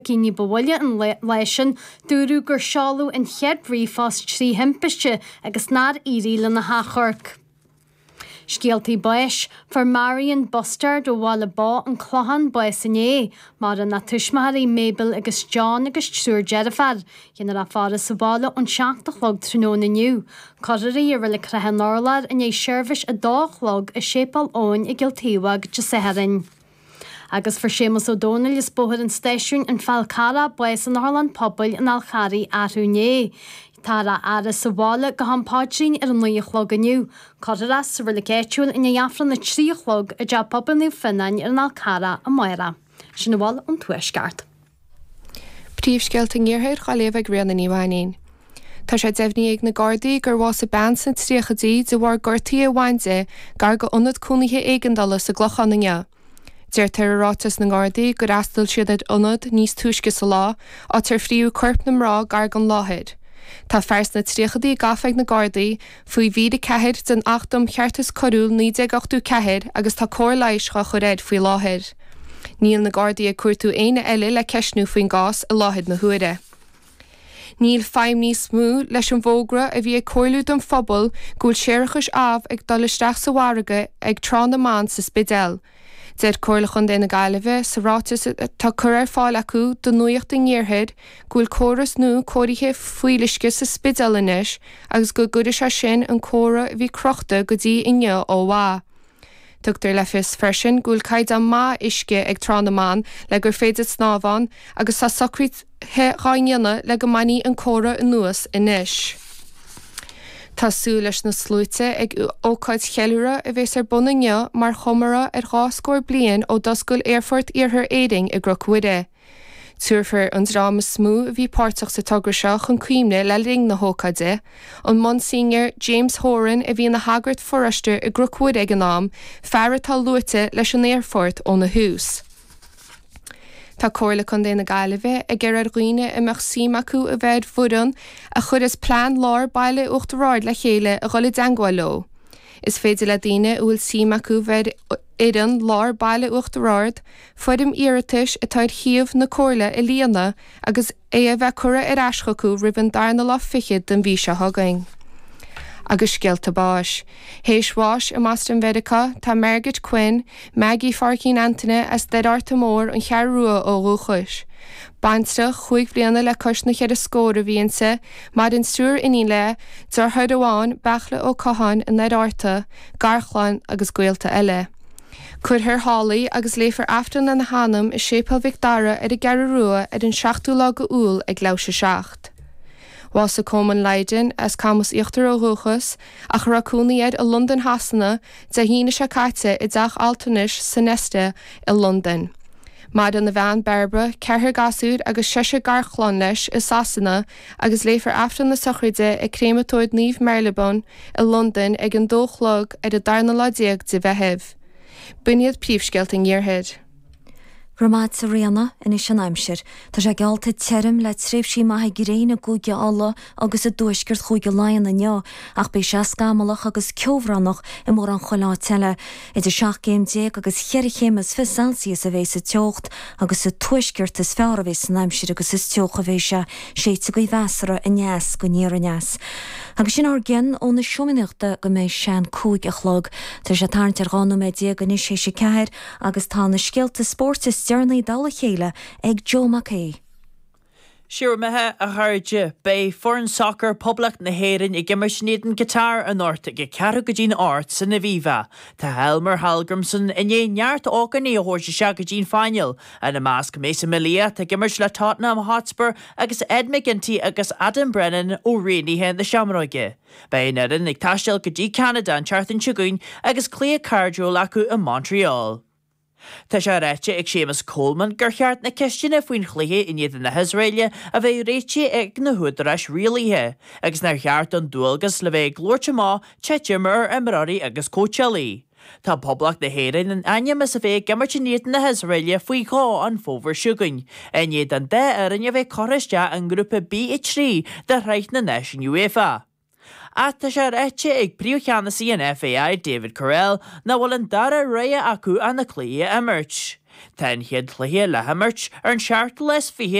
Cíní bhile an leisin dúrú gur seáú an cheadbrí fás trí himpeiste agus nád irí le na hachorc. Scialtaí báis for Marion Buster do bhála bá an clohan báis inné, mar an na tuismathaí Mabel agus John agus Trúr Jedifad, dhéanana a fáda sa bála an 7 tróna nniu. Coidirí ar le crethe nárlad in é seirbhis a 2 a sépal óin i giltíhag de Saharin. Agus for Seamus O'Donnell is bóthir an staisiún an Falcara bues an Harland Pobl an Alchari Arúné. Tára ara sa bhála go hampáidsin ar an 9 aniu. Coidiras sa bhfuil géitiúil in éafran na 3 a de pobl níú finnain ar an Alcara a Moira. Sin bháil an tuaisceart. Príomhsceilt an gghearthair chaléamh ag rian na níomhaín. Tá sé deimhní ag na Gardaí gur bhás a ban san tríochadí de bhar gortaí a bhainte gar go ionad cúnaithe éigandala sa glochanna. Deir rátas na Gardaí gur astal siad ionad níos túisce sa lá á tar fríú corp na mrá gar gan láthid. Tá fers na tríochadaí gafeig na Gardaí faoi bhí de ceithid den 8 cheartas corúil 9 ceithid agus tá cór leiis chu churéid faoi láthid. Níl na Gardaí a cuairtú éine eile le ceisnú faoin gás a láthid na huaire. Níl feim níos smú leis an bhógra a bhí coirliú don phobal gúil séirechas ag dolisteach sa bharraige ag trán na man sa spidéal. Deir cóirlachan déna gaiileh sa rátas tá cur ar fáil acu do nuocht in gghearthaid gúil córas nó cóirithe fuilisce sa spidéal inis agus go gúidir se sin an córa bhí crochta go dtí inne ó bhá. Tugtar le fis freisin gúil caiid an má isce ag trán na man le gur féidir snábháin agus tá socrít ráinne le go maní an córa in nuas inis. Tású leis na slúite ag ócáid cheilúra a bhés ar bunne mar chomara ar gáscóir blian ó doscail Airfort iarthar éing i grochhuide. Tuairfar an drama smú bhí páirteach sa tugraseach an cuimne le ring na hócaide, an Monsignor James Horan a bhí na Hagart Forester i grochhuide ag an nám, fearratá luite leis an Airfort ó na hús. Tá cóirla chun déna gaiileh a ggéir ar roioine i meach sim acu a bheith fudan a chud is plán lár baile uachtaráid le chéile a ghola dangáiló. Is féidir le daine bhfuil sim acu bheith idan lár baile uachtaráid, fuidim iiritis atáid chiamh na cóirla i líana agus é a bheith cura ar eiscaú riban darna lá fichiid den bhí se thagaing. Agus scialta báis. Héisháis i Mastran Vedacha tá Margaret Quinn, Maggie Farkeen Antony as deirarta mór an chearrua ó rúchais. Bainsta chuig bliana le cosna chead a scóra bhíonsa, mar in stúr iní le, dar thuid amháin bechla ó cohan in deirarta, garchláin agus gaolta eile. Cuid thar hálaí agus léfar aftan na hanam is sépal Vicdara ar a gearrua ar an 7 go úl ag leise 7. Was a common leiden as camus iachtar ó ruchas a churacúniad a London hasanna de hína se caite I dach altanis san neste I London. Mad an na bhean berbe, ceithir gasúd agus seise garchlán leis I Sasanna agus léfar aftan na sochraide I crématóid níomh Marylebone I London ag an dóchlog ar a darna ládéag de bheitheh. Buniad príomhsceilt in gghearthaid. Ramáid sa riana in is an aimsir, tá sé gealta terim le tréimh sí maithe giréine gúige alla agus a dúisgurt chuige láin na neo, ach bé se scamalach agus ceomhrannach I mór an choilá teile. Idir 7 agus cheirichémas 5 Celsius a bhééis sa teocht agus a tuisgurt is fear a bhééis an aimsir agus is teoch a bhééis sé go bhesara a neas go níar a neas. Agus sin orgin ó na siominiachta go méid sean cúig a chlog, tá sé tarnt ar gáú mé diaag an is sé sé ceir agus tá na scialta sportis Journey dala chéile ag Joe Mackay. Siúr methe a thuirde bé foreign soccer public na héireann I gimmer snéan guitar an orta go cearú go dín ort san na bhíomha. Tá Helmer Hallgrimson in neart ógan í a thuirse se go dín fáinil a na másc mésa milia tá gimmers le Tottenham Hotspur agus Ed McGinty agus Adam Brennan ó rénithe na seamróige. Bé nadan ag taistil go dtí Canada an tearthain siúin agus clé cardiúil acu in Montreal. Tá sé réite ag Seamus Coleman gur cheart na ceistena faoin chluthe in iad na Hisraeile a bheith réite ag na hudarais rialaithe, agus nar cheart an dúilgus le bheith glóirte má Chetimar Emirati agus Coachella. Tá poblach na héireann an aine is a bheith gimmarte níad na Hisraeile faoi gá an fómhar siúgain, a níad an 10 arann a bheith choiriste an grúpa B3 de reicht na Nation UEFA. Tá sé réite ag príomhcheannasaí an FAI David Carell na bhfuil an dara réa acu an na clí imirt. Tá an chéad chluhé le hamirt ar an seaart les fi